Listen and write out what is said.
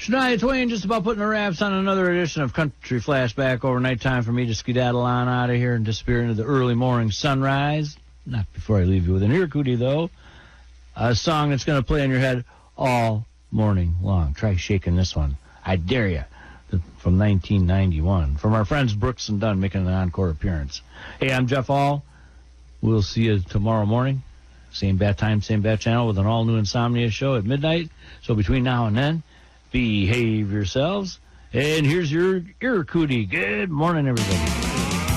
Shania Twain just about putting the wraps on another edition of Country Flashback. Overnight time for me to skedaddle on out of here and disappear into the early morning sunrise. Not before I leave you with an ear cootie, though. A song that's going to play in your head all morning long. Try shaking this one. I dare you. From 1991. From our friends Brooks and Dunn making an encore appearance. Hey, I'm Jeff Hall. We'll see you tomorrow morning. Same bat time, same bat channel with an all-new Insomnia show at midnight. So between now and then, behave yourselves. And here's your ear cootie. Good morning, everybody.